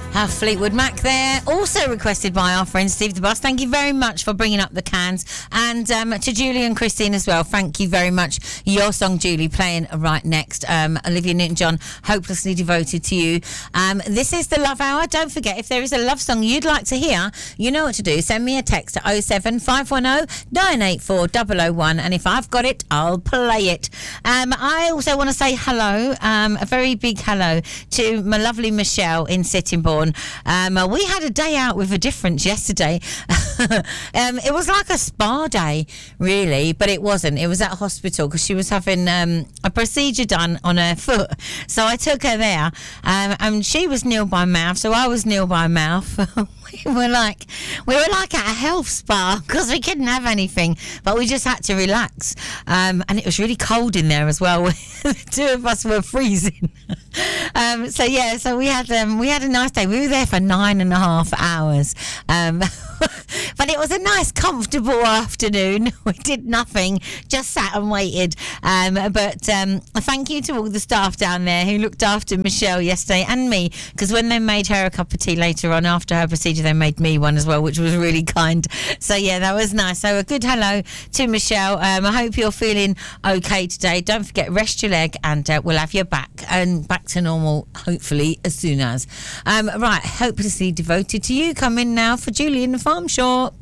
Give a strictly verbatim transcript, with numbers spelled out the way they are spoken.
Uh, Fleetwood Mac there, also requested by our friend Steve the Boss. Thank you very much for bringing up the cans. And um, to Julie and Christine as well, thank you very much. Your song, Julie, playing right next. Um, Olivia Newton-John, Hopelessly Devoted to You. Um, this is the Love Hour. Don't forget, if there is a love song you'd like to hear, you know what to do. Send me a text at oh seven five one oh nine eight four oh oh one, and if I've got it, I'll play it. Um, I also want to say hello, um, a very big hello to my lovely Michelle in Sittingbourne. Um, uh, we had a day out with a difference yesterday. um, it was like a spa day, really, but it wasn't. It was at hospital because she was having um, a procedure done on her foot. So I took her there, um, and she was nil by mouth, so I was nil by mouth. we were like, we were like at a health spa because we couldn't have anything, but we just had to relax. Um, and it was really cold in there as well. The two of us were freezing. um, so yeah, so we had um, we had a nice day. We were there for nine and a half hours. Um, but it was a nice, comfortable afternoon. We did nothing, just sat and waited. Um, but um, thank you to all the staff down there who looked after Michelle yesterday and me, because when they made her a cup of tea later on after her procedure, they made me one as well, which was really kind. So yeah, that was nice. So a good hello to Michelle. Um, I hope you're feeling okay today. Don't forget, rest your leg, and uh, we'll have you back and back to normal, hopefully, as soon as. Um, right, Hopelessly Devoted to You. Come in now for Julie in the Farm Shop.